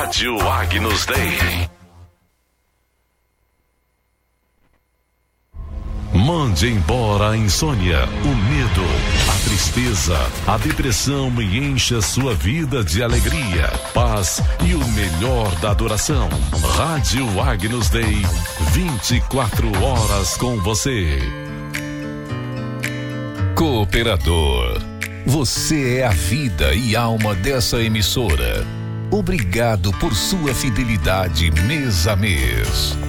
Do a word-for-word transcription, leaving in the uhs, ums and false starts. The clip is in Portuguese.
Rádio Agnus Dei. Mande embora a insônia, o medo, a tristeza, a depressão e encha sua vida de alegria, paz e o melhor da adoração. Rádio Agnus Dei, vinte e quatro horas com você. Cooperador, você é a vida e alma dessa emissora. Obrigado por sua fidelidade mês a mês.